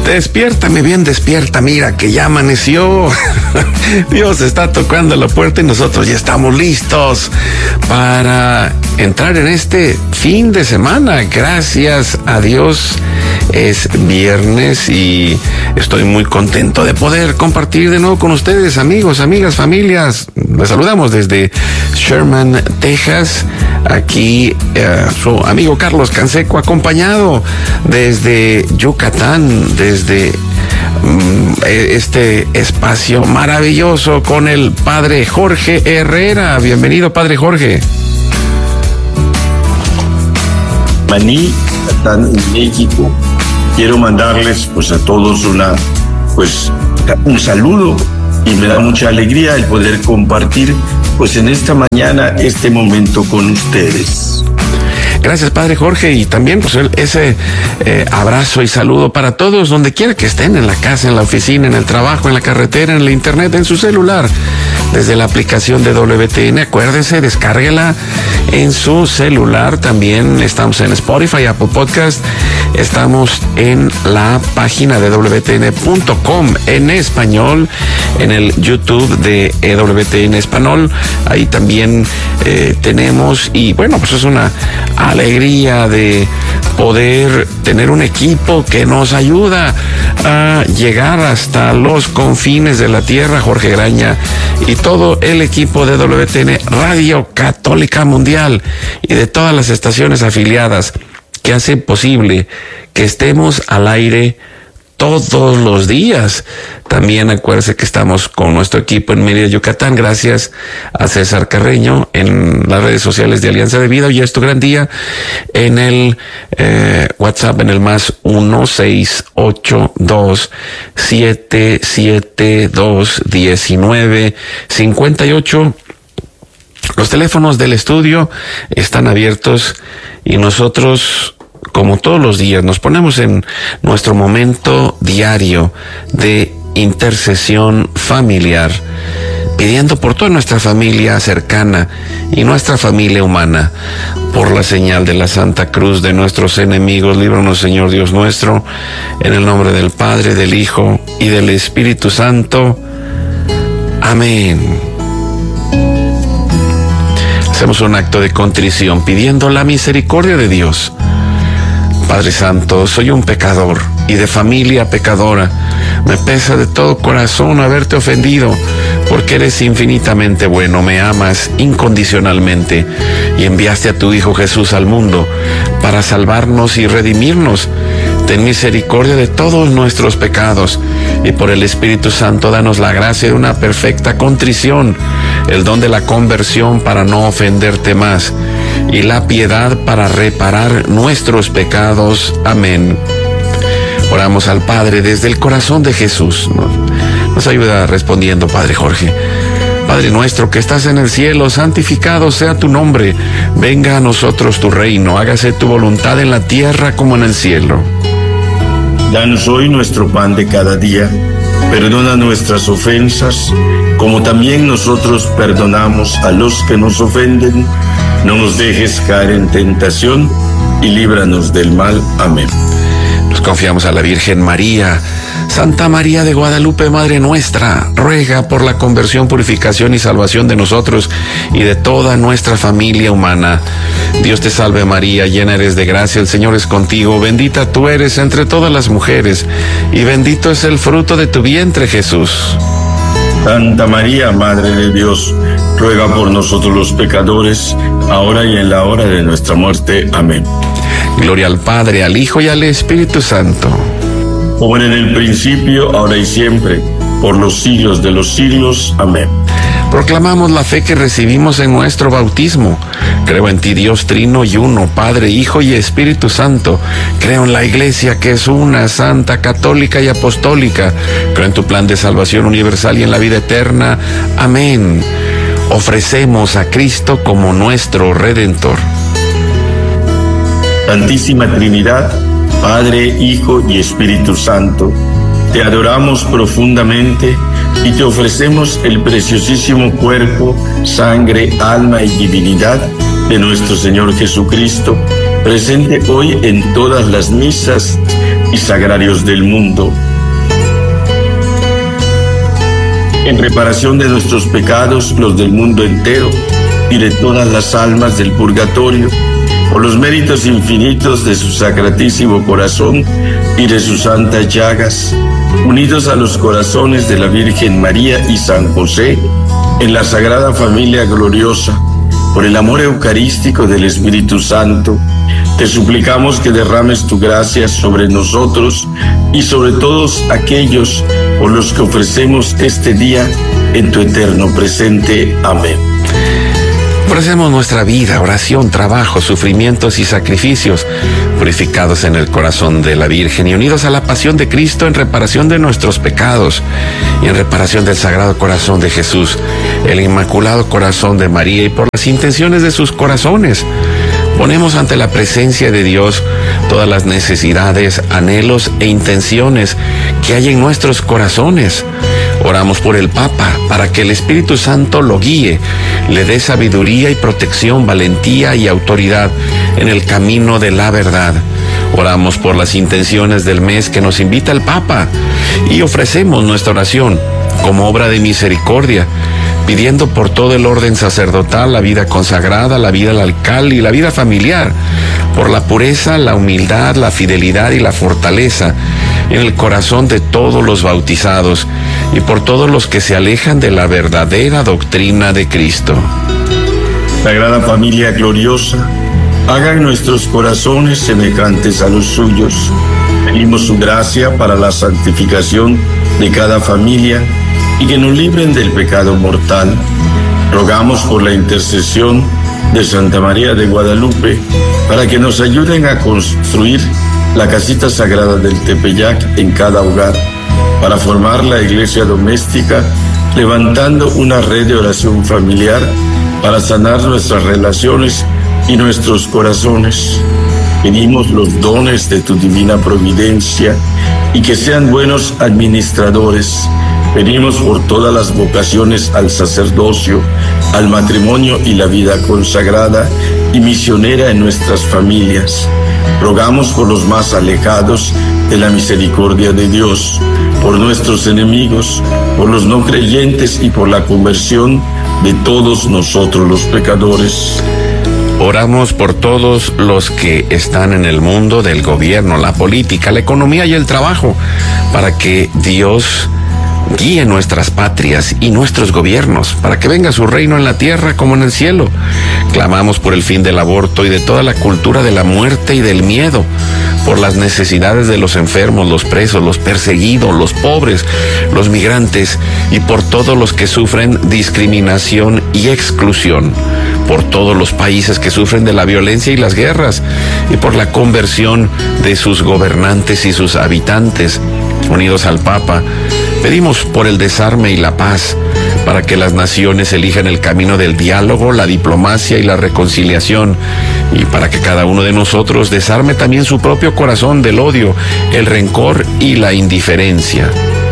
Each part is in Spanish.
Despiértame bien, despierta, mira que ya amaneció. Dios está tocando la puerta y nosotros ya estamos listos para entrar en este fin de semana. Gracias a Dios es viernes y estoy muy contento de poder compartir de nuevo con ustedes, amigos, amigas, familias. Les saludamos desde Sherman, Texas. Aquí su amigo Carlos Canseco, acompañado desde Yucatán, desde este espacio maravilloso con el padre Jorge Herrera. Bienvenido, padre Jorge. Maní, Yucatán, en México. Quiero mandarles a todos un saludo y me da mucha alegría el poder compartir en esta mañana este momento con ustedes. Gracias, padre Jorge, y también ese abrazo y saludo para todos, donde quiera que estén, en la casa, en la oficina, en el trabajo, en la carretera, en el internet, en su celular, desde la aplicación de WTN. Acuérdese, descárguela en su celular. También estamos en Spotify, Apple Podcast. Estamos en la página de WTN.com en español, en el YouTube de WTN Español. Ahí también tenemos, y es una alegría de poder tener un equipo que nos ayuda a llegar hasta los confines de la tierra. Jorge Graña y todo el equipo de WTN Radio Católica Mundial y de todas las estaciones afiliadas que hacen posible que estemos al aire todos los días. También acuérdense que estamos con nuestro equipo en Mérida, Yucatán, gracias a César Carreño en las redes sociales de Alianza de Vida. Hoy es tu gran día en el WhatsApp, en el más 1-682-772-1958. Los teléfonos del estudio están abiertos y nosotros, como todos los días, nos ponemos en nuestro momento diario de intercesión familiar, pidiendo por toda nuestra familia cercana y nuestra familia humana. Por la señal de la Santa Cruz de nuestros enemigos, líbranos, Señor Dios nuestro, en el nombre del Padre, del Hijo y del Espíritu Santo. Amén. Hacemos un acto de contrición pidiendo la misericordia de Dios. Padre Santo, soy un pecador y de familia pecadora. Me pesa de todo corazón haberte ofendido, porque eres infinitamente bueno, me amas incondicionalmente y enviaste a tu Hijo Jesús al mundo para salvarnos y redimirnos. Ten misericordia de todos nuestros pecados y por el Espíritu Santo danos la gracia de una perfecta contrición, el don de la conversión para no ofenderte más y la piedad para reparar nuestros pecados. Amén. Oramos al Padre desde el corazón de Jesús. Nos ayuda respondiendo, Padre Jorge. Padre nuestro que estás en el cielo, santificado sea tu nombre. Venga a nosotros tu reino, hágase tu voluntad en la tierra como en el cielo. Danos hoy nuestro pan de cada día. Perdona nuestras ofensas, como también nosotros perdonamos a los que nos ofenden. No nos dejes caer en tentación y líbranos del mal. Amén. Nos confiamos a la Virgen María. Santa María de Guadalupe, Madre nuestra, ruega por la conversión, purificación y salvación de nosotros y de toda nuestra familia humana. Dios te salve María, llena eres de gracia, el Señor es contigo, bendita tú eres entre todas las mujeres y bendito es el fruto de tu vientre, Jesús. Santa María, Madre de Dios, ruega por nosotros los pecadores, ahora y en la hora de nuestra muerte. Amén. Gloria al Padre, al Hijo y al Espíritu Santo. Como en el principio, ahora y siempre, por los siglos de los siglos. Amén. Proclamamos la fe que recibimos en nuestro bautismo. Creo en ti, Dios trino y uno, Padre, Hijo y Espíritu Santo. Creo en la Iglesia que es una, santa, católica y apostólica. Creo en tu plan de salvación universal y en la vida eterna. Amén. Ofrecemos a Cristo como nuestro Redentor. Santísima Trinidad, Padre, Hijo y Espíritu Santo, te adoramos profundamente y te ofrecemos el preciosísimo cuerpo, sangre, alma y divinidad de nuestro Señor Jesucristo, presente hoy en todas las misas y sagrarios del mundo. En reparación de nuestros pecados, los del mundo entero y de todas las almas del purgatorio, por los méritos infinitos de su sacratísimo corazón y de sus santas llagas, unidos a los corazones de la Virgen María y San José, en la Sagrada Familia gloriosa, por el amor eucarístico del Espíritu Santo, te suplicamos que derrames tu gracia sobre nosotros y sobre todos aquellos por los que ofrecemos este día en tu eterno presente. Amén. Ofrecemos nuestra vida, oración, trabajo, sufrimientos y sacrificios, purificados en el corazón de la Virgen y unidos a la pasión de Cristo en reparación de nuestros pecados y en reparación del Sagrado Corazón de Jesús, el Inmaculado Corazón de María y por las intenciones de sus corazones. Ponemos ante la presencia de Dios todas las necesidades, anhelos e intenciones que hay en nuestros corazones. Oramos por el Papa, para que el Espíritu Santo lo guíe, le dé sabiduría y protección, valentía y autoridad en el camino de la verdad. Oramos por las intenciones del mes que nos invita el Papa y ofrecemos nuestra oración como obra de misericordia, pidiendo por todo el orden sacerdotal, la vida consagrada, la vida laical y la vida familiar, por la pureza, la humildad, la fidelidad y la fortaleza en el corazón de todos los bautizados y por todos los que se alejan de la verdadera doctrina de Cristo. Sagrada Familia gloriosa, haga en nuestros corazones semejantes a los suyos. Pedimos su gracia para la santificación de cada familia y que nos libren del pecado mortal. Rogamos por la intercesión de Santa María de Guadalupe para que nos ayuden a construir la casita sagrada del Tepeyac en cada hogar, para formar la iglesia doméstica, levantando una red de oración familiar para sanar nuestras relaciones y nuestros corazones. Pedimos los dones de tu divina providencia y que sean buenos administradores. Pedimos por todas las vocaciones al sacerdocio, al matrimonio y la vida consagrada y misionera en nuestras familias. Rogamos por los más alejados de la misericordia de Dios, por nuestros enemigos, por los no creyentes y por la conversión de todos nosotros los pecadores. Oramos por todos los que están en el mundo del gobierno, la política, la economía y el trabajo, para que Dios guíe nuestras patrias y nuestros gobiernos, para que venga su reino en la tierra como en el cielo. Clamamos por el fin del aborto y de toda la cultura de la muerte y del miedo, por las necesidades de los enfermos, los presos, los perseguidos, los pobres, los migrantes y por todos los que sufren discriminación y exclusión, por todos los países que sufren de la violencia y las guerras y por la conversión de sus gobernantes y sus habitantes. Unidos al Papa, pedimos por el desarme y la paz, para que las naciones elijan el camino del diálogo, la diplomacia y la reconciliación, y para que cada uno de nosotros desarme también su propio corazón del odio, el rencor y la indiferencia.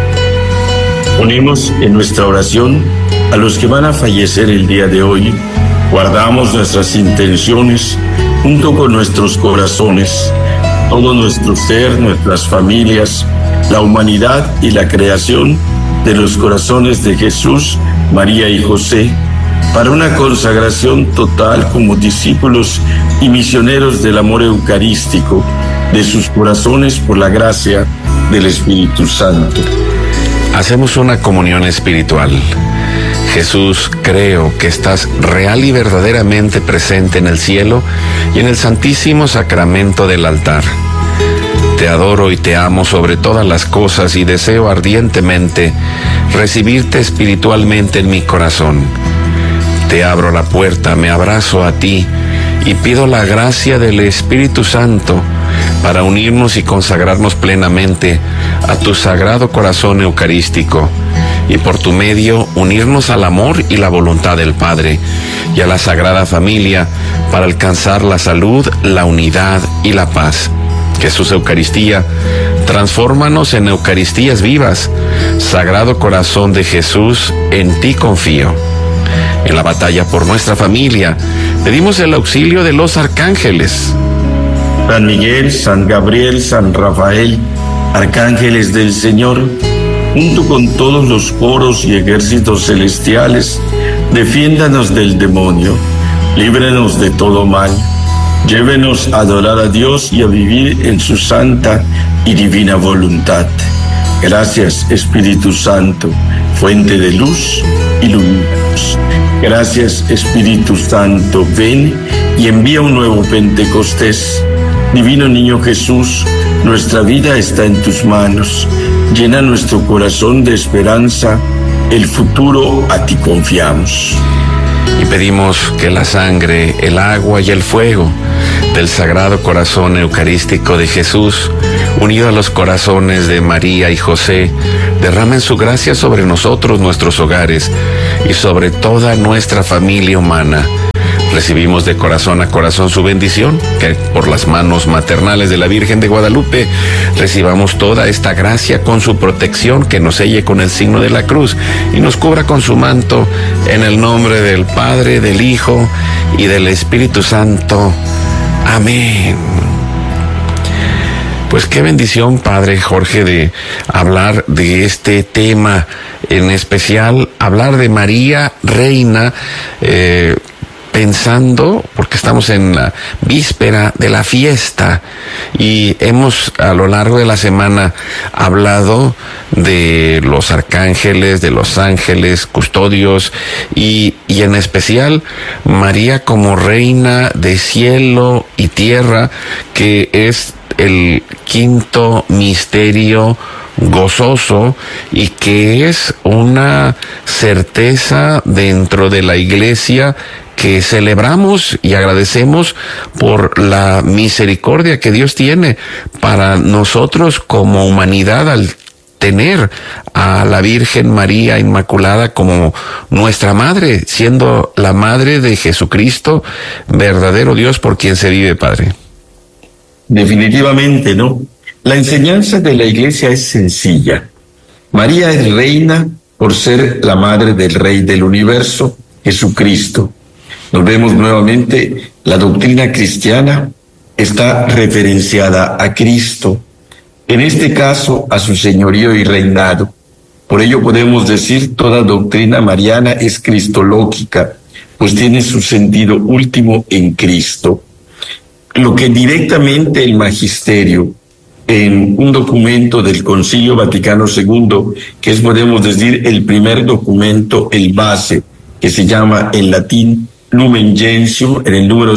Ponemos en nuestra oración a los que van a fallecer el día de hoy. Guardamos nuestras intenciones junto con nuestros corazones, todo nuestro ser, nuestras familias, la humanidad y la creación de los corazones de Jesús, María y José, para una consagración total como discípulos y misioneros del amor eucarístico de sus corazones por la gracia del Espíritu Santo. Hacemos una comunión espiritual. Jesús, creo que estás real y verdaderamente presente en el cielo y en el santísimo sacramento del altar. Te adoro y te amo sobre todas las cosas y deseo ardientemente recibirte espiritualmente en mi corazón. Te abro la puerta, me abrazo a ti y pido la gracia del Espíritu Santo para unirnos y consagrarnos plenamente a tu sagrado corazón eucarístico y por tu medio unirnos al amor y la voluntad del Padre y a la Sagrada Familia para alcanzar la salud, la unidad y la paz. Jesús Eucaristía, transfórmanos en Eucaristías vivas. Sagrado Corazón de Jesús, en ti confío. En la batalla por nuestra familia, pedimos el auxilio de los arcángeles. San Miguel, San Gabriel, San Rafael, arcángeles del Señor, junto con todos los coros y ejércitos celestiales, defiéndanos del demonio, líbrenos de todo mal, llévenos a adorar a Dios y a vivir en su santa y divina voluntad. Gracias, Espíritu Santo, fuente de luz, ilumínanos. Gracias, Espíritu Santo, ven y envía un nuevo Pentecostés. Divino Niño Jesús, nuestra vida está en tus manos. Llena nuestro corazón de esperanza. El futuro a ti confiamos. Y pedimos que la sangre, el agua y el fuego del Sagrado Corazón Eucarístico de Jesús, unido a los corazones de María y José, derramen su gracia sobre nosotros, nuestros hogares y sobre toda nuestra familia humana. Recibimos de corazón a corazón su bendición, que por las manos maternales de la Virgen de Guadalupe recibamos toda esta gracia con su protección, que nos selle con el signo de la cruz y nos cubra con su manto, en el nombre del Padre, del Hijo y del Espíritu Santo. Amén. Pues qué bendición, Padre Jorge, de hablar de este tema, en especial hablar de María Reina, pensando, porque estamos en la víspera de la fiesta y hemos a lo largo de la semana hablado de los arcángeles, de los ángeles custodios y en especial María como reina de cielo y tierra, que es el quinto misterio gozoso y que es una certeza dentro de la Iglesia que celebramos y agradecemos por la misericordia que Dios tiene para nosotros como humanidad al tener a la Virgen María Inmaculada como nuestra madre, siendo la madre de Jesucristo, verdadero Dios por quien se vive, Padre. Definitivamente, ¿no? La enseñanza de la Iglesia es sencilla. María es reina por ser la madre del Rey del universo, Jesucristo. Nos vemos nuevamente, la doctrina cristiana está referenciada a Cristo, en este caso a su señorío y reinado. Por ello podemos decir toda doctrina mariana es cristológica, pues tiene su sentido último en Cristo. Lo que directamente el magisterio, en un documento del Concilio Vaticano II, que es, podemos decir, el primer documento, el base, que se llama en latín Lumen Gentium, en el número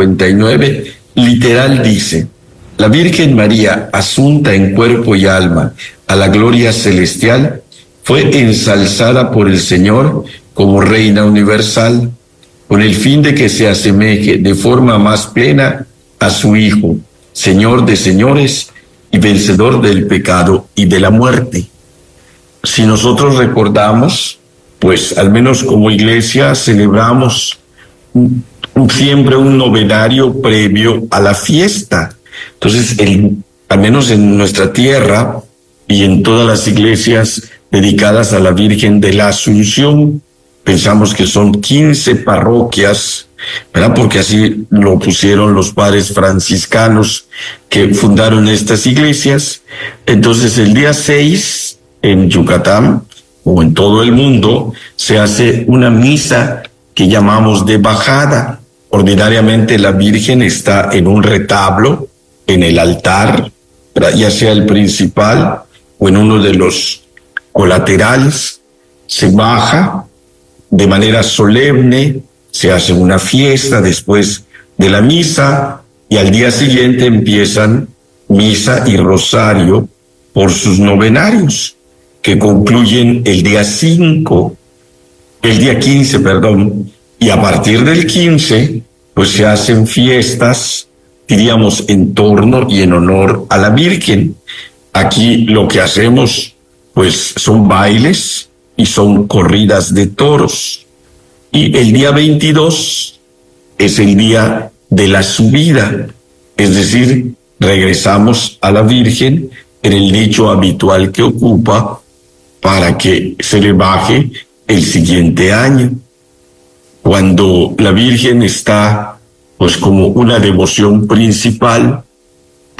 59, literal dice: la Virgen María, asunta en cuerpo y alma a la gloria celestial, fue ensalzada por el Señor como Reina universal, con el fin de que se asemeje de forma más plena a su Hijo, Señor de señores y vencedor del pecado y de la muerte. Si nosotros recordamos, pues al menos como Iglesia celebramos siempre un novenario previo a la fiesta. Entonces, al menos en nuestra tierra y en todas las iglesias dedicadas a la Virgen de la Asunción, pensamos que son 15 parroquias, ¿verdad? Porque así lo pusieron los padres franciscanos que fundaron estas iglesias. Entonces, el día 6 en Yucatán o en todo el mundo se hace una misa que llamamos de bajada. Ordinariamente la Virgen está en un retablo, en el altar, ya sea el principal o en uno de los colaterales. Se baja de manera solemne, se hace una fiesta después de la misa y al día siguiente empiezan misa y rosario por sus novenarios, que concluyen el día 15, y a partir del 15, pues se hacen fiestas, diríamos, en torno y en honor a la Virgen. Aquí lo que hacemos, pues, son bailes y son corridas de toros. Y el día 22 es el día de la subida, es decir, regresamos a la Virgen en el nicho habitual que ocupa para que se le baje el siguiente año. Cuando la Virgen está, pues, como una devoción principal,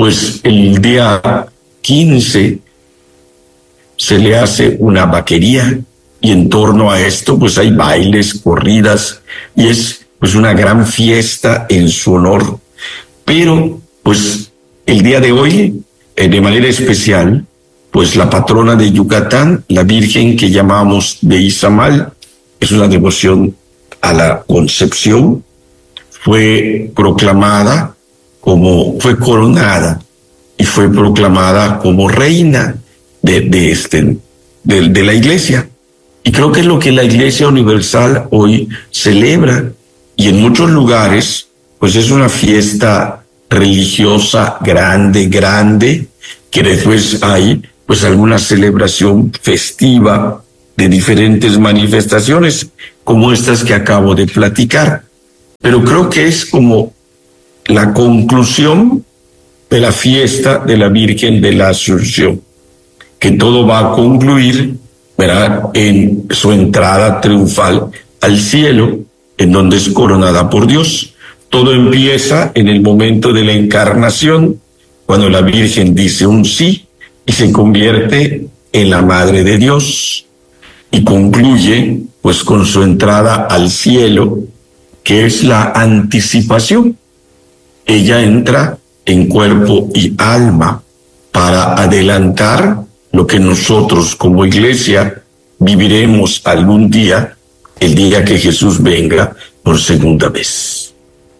pues el día 15 se le hace una vaquería y en torno a esto pues hay bailes, corridas y es pues una gran fiesta en su honor. Pero pues el día de hoy, de manera especial, pues la patrona de Yucatán, la Virgen que llamamos de Izamal, es una devoción a la Concepción, fue proclamada fue coronada y fue proclamada como reina de la Iglesia. Y creo que es lo que la Iglesia Universal hoy celebra, y en muchos lugares pues es una fiesta religiosa grande, que después hay pues alguna celebración festiva de diferentes manifestaciones como estas que acabo de platicar. Pero creo que es como la conclusión de la fiesta de la Virgen de la Asunción, que todo va a concluir, ¿verdad?, en su entrada triunfal al cielo, en donde es coronada por Dios. Todo empieza en el momento de la encarnación, cuando la Virgen dice un sí y se convierte en la Madre de Dios, y concluye pues con su entrada al cielo, que es la anticipación. Ella entra en cuerpo y alma para adelantar lo que nosotros como Iglesia viviremos algún día, el día que Jesús venga por segunda vez.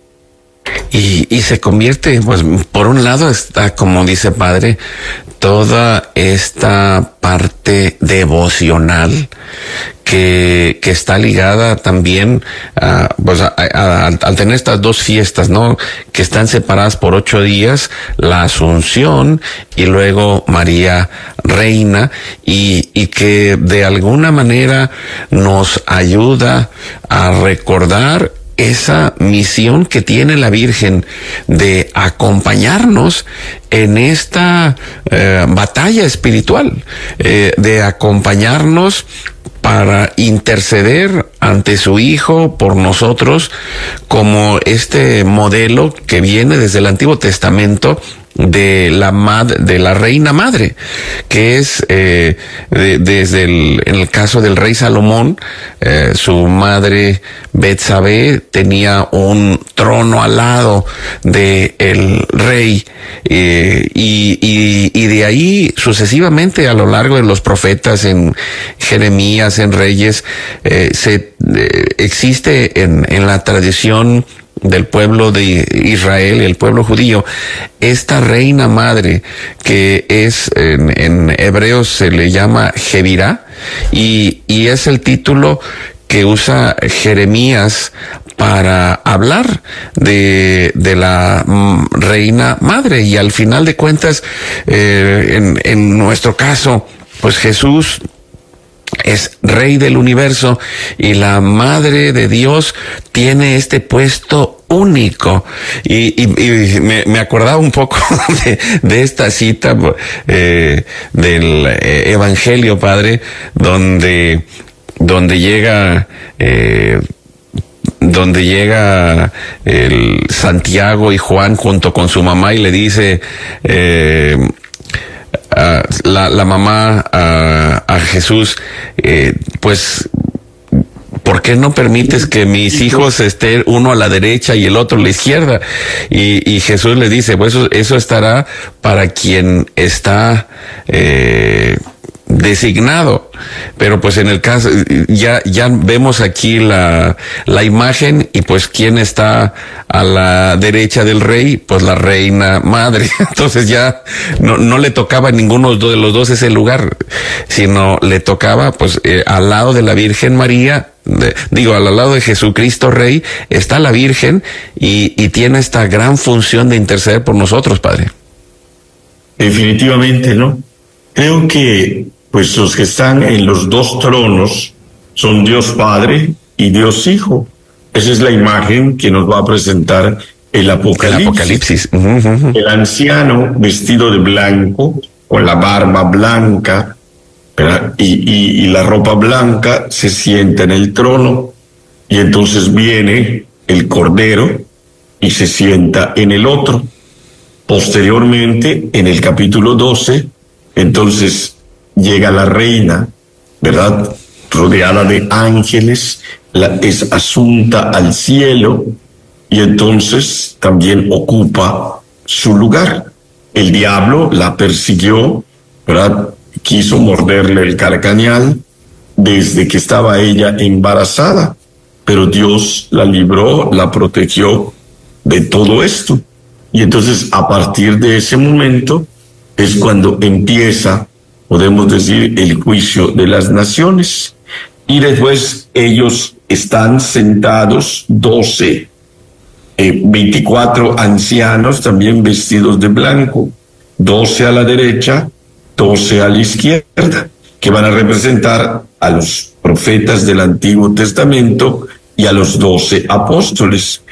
Y se convierte, pues, por un lado está, como dice Padre, toda esta parte devocional que está ligada también al tener estas dos fiestas, ¿no?, que están separadas por 8 días, la Asunción y luego María Reina, y que de alguna manera nos ayuda a recordar esa misión que tiene la Virgen de acompañarnos en esta batalla espiritual, de acompañarnos para interceder ante su Hijo por nosotros, como este modelo que viene desde el Antiguo Testamento de la Reina Madre, que es en el caso del rey Salomón, su madre Betsabé tenía un trono al lado del rey, y de ahí sucesivamente a lo largo de los profetas, en Jeremías, en Reyes, existe en la tradición del pueblo de Israel, el pueblo judío, esta reina madre que es en hebreo se le llama Jebirá, y es el título que usa Jeremías para hablar de la reina madre. Y al final de cuentas, en nuestro caso, pues Jesús es Rey del universo, y la Madre de Dios tiene este puesto único. Y me acordaba un poco de esta cita del Evangelio, Padre, donde llega el Santiago y Juan junto con su mamá, y le dice la mamá a Jesús, pues, ¿por qué no permites que mis hijos estén uno a la derecha y el otro a la izquierda? Y Jesús le dice, pues eso estará para quien está designado. Pero pues en el caso, ya vemos aquí la imagen, y pues quién está a la derecha del rey, pues la reina madre. Entonces ya no le tocaba a ninguno de los dos ese lugar, sino le tocaba pues al lado de la Virgen María, al lado de Jesucristo Rey, está la Virgen, y tiene esta gran función de interceder por nosotros, Padre. Definitivamente, ¿no? Creo que pues los que están en los dos tronos son Dios Padre y Dios Hijo. Esa es la imagen que nos va a presentar el Apocalipsis. El anciano vestido de blanco, con la barba blanca, ¿verdad?, y la ropa blanca, se sienta en el trono, y entonces viene el Cordero y se sienta en el otro. Posteriormente, en el capítulo 12, entonces llega la reina, ¿verdad? Rodeada de ángeles, es asunta al cielo y entonces también ocupa su lugar. El diablo la persiguió, ¿verdad? Quiso morderle el carcañal desde que estaba ella embarazada, pero Dios la libró, la protegió de todo esto. Y entonces a partir de ese momento es cuando empieza, podemos decir, el juicio de las naciones. Y después ellos están sentados 24 ancianos también vestidos de blanco, 12 a la derecha, 12 a la izquierda, que van a representar a los profetas del Antiguo Testamento y a los 12 apóstoles.